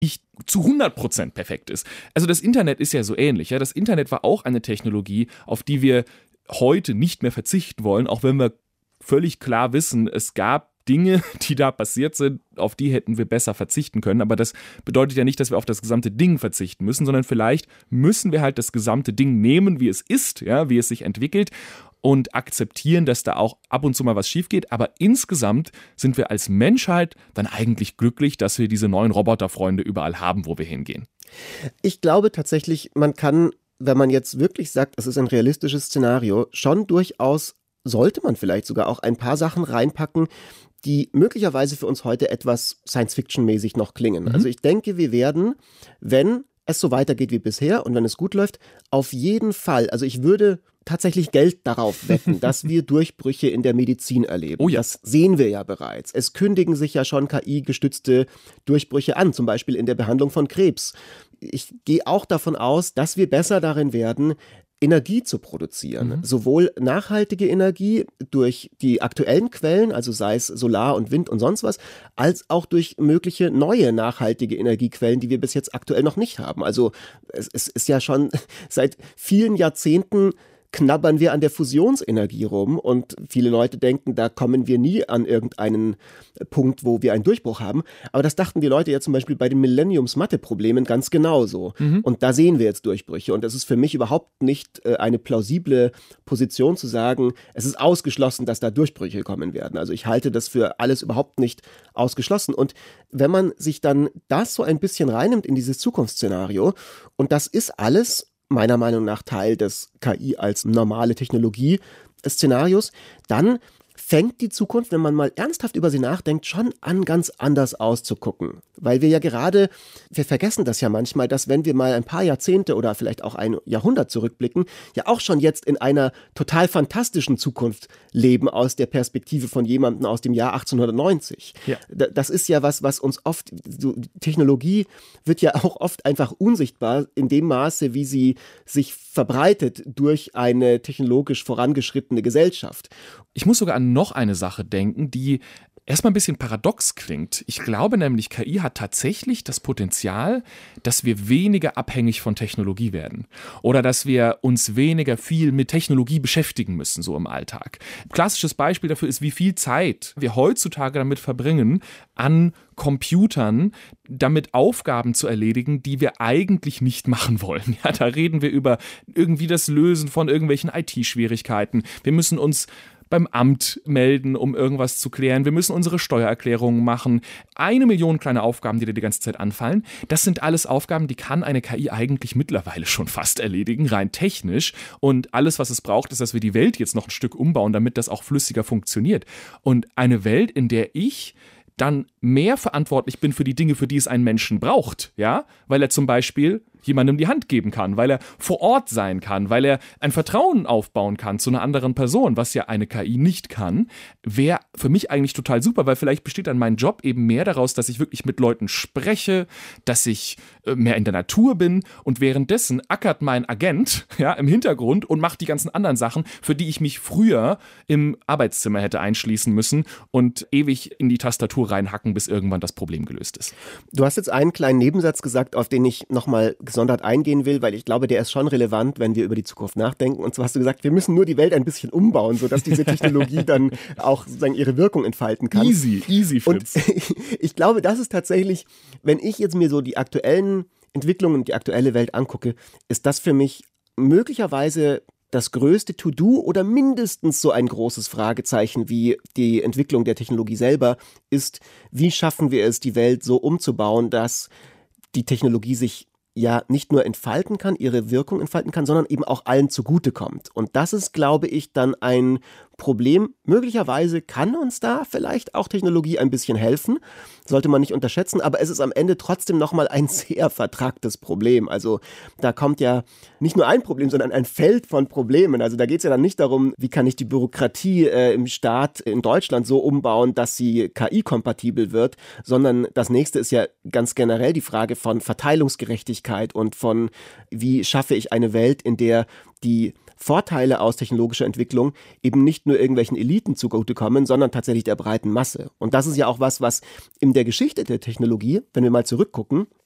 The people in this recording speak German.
nicht zu 100% perfekt ist. Also das Internet ist ja so ähnlich. Ja? Das Internet war auch eine Technologie, auf die wir heute nicht mehr verzichten wollen, auch wenn wir völlig klar wissen, es gab Dinge, die da passiert sind, auf die hätten wir besser verzichten können. Aber das bedeutet ja nicht, dass wir auf das gesamte Ding verzichten müssen, sondern vielleicht müssen wir halt das gesamte Ding nehmen, wie es ist, ja, wie es sich entwickelt und akzeptieren, dass da auch ab und zu mal was schief geht. Aber insgesamt sind wir als Menschheit dann eigentlich glücklich, dass wir diese neuen Roboterfreunde überall haben, wo wir hingehen. Ich glaube tatsächlich, man kann, wenn man jetzt wirklich sagt, es ist ein realistisches Szenario, schon durchaus, sollte man vielleicht sogar auch ein paar Sachen reinpacken, die möglicherweise für uns heute etwas Science-Fiction-mäßig noch klingen. Also ich denke, wir werden, wenn es so weitergeht wie bisher und wenn es gut läuft, auf jeden Fall, also ich würde tatsächlich Geld darauf wetten, dass wir Durchbrüche in der Medizin erleben. Oh ja. Das sehen wir ja bereits. Es kündigen sich ja schon KI-gestützte Durchbrüche an, zum Beispiel in der Behandlung von Krebs. Ich gehe auch davon aus, dass wir besser darin werden, Energie zu produzieren. Sowohl nachhaltige Energie durch die aktuellen Quellen, also sei es Solar und Wind und sonst was, als auch durch mögliche neue nachhaltige Energiequellen, die wir bis jetzt aktuell noch nicht haben. Also es ist ja schon seit vielen Jahrzehnten knabbern wir an der Fusionsenergie rum und viele Leute denken, da kommen wir nie an irgendeinen Punkt, wo wir einen Durchbruch haben. Aber das dachten die Leute ja zum Beispiel bei den Millenniums-Mathe-Problemen ganz genauso. Und da sehen wir jetzt Durchbrüche. Und es ist für mich überhaupt nicht eine plausible Position zu sagen, es ist ausgeschlossen, dass da Durchbrüche kommen werden. Also ich halte das für alles überhaupt nicht ausgeschlossen. Und wenn man sich dann das so ein bisschen reinnimmt in dieses Zukunftsszenario, und das ist alles meiner Meinung nach Teil des KI als normale Technologie-Szenarios, dann fängt die Zukunft, wenn man mal ernsthaft über sie nachdenkt, schon an, ganz anders auszugucken. Weil wir ja gerade, wir vergessen das ja manchmal, dass wenn wir mal ein paar Jahrzehnte oder vielleicht auch ein Jahrhundert zurückblicken, ja auch schon jetzt in einer total fantastischen Zukunft leben aus der Perspektive von jemandem aus dem Jahr 1890. Ja. Das ist ja was uns oft, so, Technologie wird ja auch oft einfach unsichtbar in dem Maße, wie sie sich verbreitet durch eine technologisch vorangeschrittene Gesellschaft. Ich muss sogar an noch eine Sache denken, die erstmal ein bisschen paradox klingt. Ich glaube nämlich, KI hat tatsächlich das Potenzial, dass wir weniger abhängig von Technologie werden. Oder dass wir uns weniger viel mit Technologie beschäftigen müssen, so im Alltag. Klassisches Beispiel dafür ist, wie viel Zeit wir heutzutage damit verbringen, an Computern damit Aufgaben zu erledigen, die wir eigentlich nicht machen wollen. Ja, da reden wir über irgendwie das Lösen von irgendwelchen IT-Schwierigkeiten. Wir müssen uns beim Amt melden, um irgendwas zu klären. Wir müssen unsere Steuererklärungen machen. 1 Million kleine Aufgaben, die dir die ganze Zeit anfallen. Das sind alles Aufgaben, die kann eine KI eigentlich mittlerweile schon fast erledigen, rein technisch. Und alles, was es braucht, ist, dass wir die Welt jetzt noch ein Stück umbauen, damit das auch flüssiger funktioniert. Und eine Welt, in der ich dann mehr verantwortlich bin für die Dinge, für die es einen Menschen braucht, ja, weil er zum Beispiel jemandem die Hand geben kann, weil er vor Ort sein kann, weil er ein Vertrauen aufbauen kann zu einer anderen Person, was ja eine KI nicht kann, wäre für mich eigentlich total super, weil vielleicht besteht dann mein Job eben mehr daraus, dass ich wirklich mit Leuten spreche, dass ich mehr in der Natur bin und währenddessen ackert mein Agent ja, im Hintergrund und macht die ganzen anderen Sachen, für die ich mich früher im Arbeitszimmer hätte einschließen müssen und ewig in die Tastatur reinhacken, bis irgendwann das Problem gelöst ist. Du hast jetzt einen kleinen Nebensatz gesagt, auf den ich nochmal gesondert eingehen will, weil ich glaube, der ist schon relevant, wenn wir über die Zukunft nachdenken. Und zwar hast du gesagt, wir müssen nur die Welt ein bisschen umbauen, sodass diese Technologie dann auch sozusagen ihre Wirkung entfalten kann. Easy, Fritz. Und ich glaube, das ist tatsächlich, wenn ich jetzt mir so die aktuellen Entwicklungen und die aktuelle Welt angucke, ist das für mich möglicherweise das größte To-Do oder mindestens so ein großes Fragezeichen wie die Entwicklung der Technologie selber ist, wie schaffen wir es, die Welt so umzubauen, dass die Technologie sich ja nicht nur entfalten kann, ihre Wirkung entfalten kann, sondern eben auch allen zugutekommt. Und das ist, glaube ich, dann ein Problem. Möglicherweise kann uns da vielleicht auch Technologie ein bisschen helfen, sollte man nicht unterschätzen, aber es ist am Ende trotzdem nochmal ein sehr vertracktes Problem. Also da kommt ja nicht nur ein Problem, sondern ein Feld von Problemen. Also da geht es ja dann nicht darum, wie kann ich die Bürokratie im Staat in Deutschland so umbauen, dass sie KI-kompatibel wird, sondern das nächste ist ja ganz generell die Frage von Verteilungsgerechtigkeit und von, wie schaffe ich eine Welt, in der die Vorteile aus technologischer Entwicklung eben nicht nur irgendwelchen Eliten zugutekommen, sondern tatsächlich der breiten Masse. Und das ist ja auch was in der Geschichte der Technologie, wenn wir mal zurückgucken,